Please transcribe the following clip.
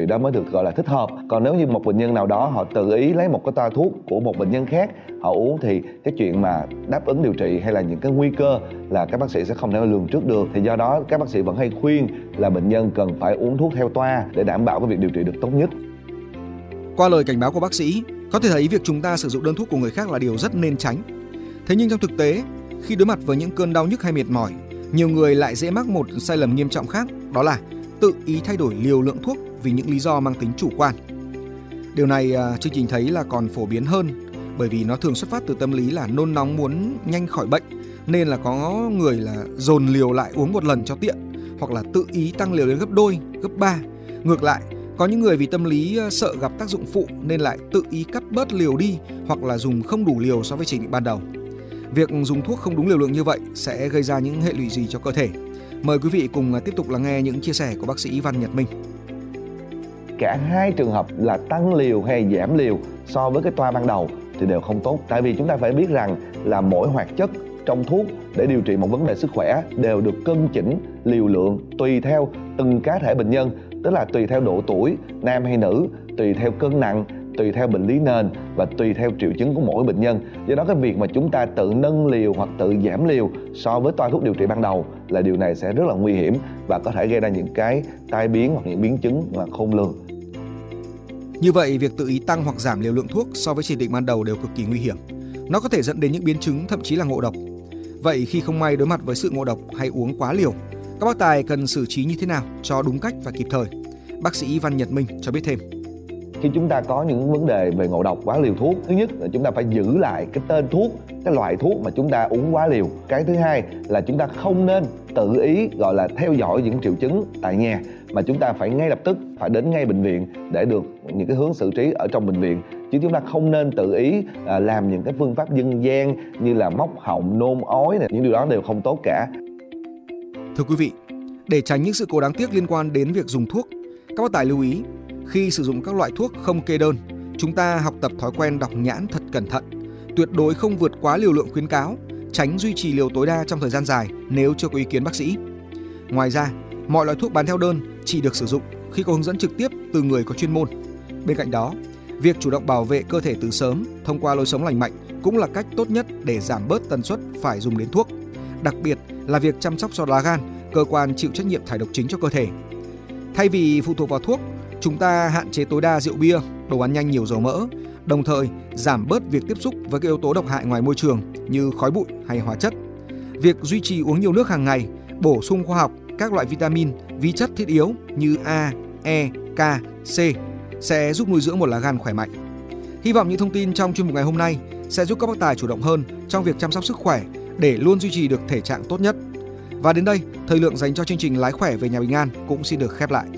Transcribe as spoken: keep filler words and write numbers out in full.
đó mới được gọi là thích hợp. Còn nếu như một bệnh nhân nào đó họ tự ý lấy một cái toa thuốc của một bệnh nhân khác họ uống thì cái chuyện mà đáp ứng điều trị hay là những cái nguy cơ là các bác sĩ sẽ không thể lường trước được. Thì do đó các bác sĩ vẫn hay khuyên là bệnh nhân cần phải uống thuốc theo toa để đảm bảo cái việc điều trị được tốt nhất. Qua lời cảnh báo của bác sĩ, có thể thấy việc chúng ta sử dụng đơn thuốc của người khác là điều rất nên tránh. Thế nhưng trong thực tế, khi đối mặt với những cơn đau nhức hay mệt mỏi, nhiều người lại dễ mắc một sai lầm nghiêm trọng khác, đó là tự ý thay đổi liều lượng thuốc vì những lý do mang tính chủ quan. Điều này à, chương trình thấy là còn phổ biến hơn, bởi vì nó thường xuất phát từ tâm lý là nôn nóng muốn nhanh khỏi bệnh, nên là có người là dồn liều lại uống một lần cho tiện, hoặc là tự ý tăng liều lên gấp đôi, gấp ba. Ngược lại, có những người vì tâm lý sợ gặp tác dụng phụ nên lại tự ý cắt bớt liều đi, hoặc là dùng không đủ liều so với chỉ định ban đầu. Việc dùng thuốc không đúng liều lượng như vậy sẽ gây ra những hệ lụy gì cho cơ thể? Mời quý vị cùng tiếp tục lắng nghe những chia sẻ của bác sĩ Văn Nhật Minh. Cả hai trường hợp là tăng liều hay giảm liều so với cái toa ban đầu thì đều không tốt. Tại vì chúng ta phải biết rằng là mỗi hoạt chất trong thuốc để điều trị một vấn đề sức khỏe đều được cân chỉnh liều lượng tùy theo từng cá thể bệnh nhân, tức là tùy theo độ tuổi, nam hay nữ, tùy theo cân nặng, tùy theo bệnh lý nền và tùy theo triệu chứng của mỗi bệnh nhân. Do đó cái việc mà chúng ta tự nâng liều hoặc tự giảm liều so với toa thuốc điều trị ban đầu là điều này sẽ rất là nguy hiểm và có thể gây ra những cái tai biến hoặc những biến chứng mà khôn lường. Như vậy, việc tự ý tăng hoặc giảm liều lượng thuốc so với chỉ định ban đầu đều cực kỳ nguy hiểm. Nó có thể dẫn đến những biến chứng, thậm chí là ngộ độc. Vậy khi không may đối mặt với sự ngộ độc hay uống quá liều, các bác tài cần xử trí như thế nào cho đúng cách và kịp thời? Bác sĩ Văn Nhật Minh cho biết thêm. Khi chúng ta có những vấn đề về ngộ độc quá liều thuốc, thứ nhất là chúng ta phải giữ lại cái tên thuốc, cái loại thuốc mà chúng ta uống quá liều. Cái thứ hai là chúng ta không nên tự ý gọi là theo dõi những triệu chứng tại nhà, mà chúng ta phải ngay lập tức phải đến ngay bệnh viện để được những cái hướng xử trí ở trong bệnh viện. Chứ chúng ta không nên tự ý à, làm những cái phương pháp dân gian như là móc họng, nôn ói này, những điều đó đều không tốt cả. Thưa quý vị, để tránh những sự cố đáng tiếc liên quan đến việc dùng thuốc, các bác tài lưu ý khi sử dụng các loại thuốc không kê đơn, chúng ta học tập thói quen đọc nhãn thật cẩn thận, tuyệt đối không vượt quá liều lượng khuyến cáo, tránh duy trì liều tối đa trong thời gian dài nếu chưa có ý kiến bác sĩ. Ngoài ra, mọi loại thuốc bán theo đơn chỉ được sử dụng khi có hướng dẫn trực tiếp từ người có chuyên môn. Bên cạnh đó, việc chủ động bảo vệ cơ thể từ sớm thông qua lối sống lành mạnh cũng là cách tốt nhất để giảm bớt tần suất phải dùng đến thuốc, đặc biệt là việc chăm sóc cho lá gan, cơ quan chịu trách nhiệm thải độc chính cho cơ thể. Thay vì phụ thuộc vào thuốc, chúng ta hạn chế tối đa rượu bia, đồ ăn nhanh nhiều dầu mỡ, đồng thời giảm bớt việc tiếp xúc với các yếu tố độc hại ngoài môi trường như khói bụi hay hóa chất. Việc duy trì uống nhiều nước hàng ngày, bổ sung khoa học các loại vitamin, vi chất thiết yếu như A, E, K, C sẽ giúp nuôi dưỡng một lá gan khỏe mạnh. Hy vọng những thông tin trong chuyên mục ngày hôm nay sẽ giúp các bác tài chủ động hơn trong việc chăm sóc sức khỏe để luôn duy trì được thể trạng tốt nhất. Và đến đây, thời lượng dành cho chương trình Lái khỏe về nhà bình an cũng xin được khép lại.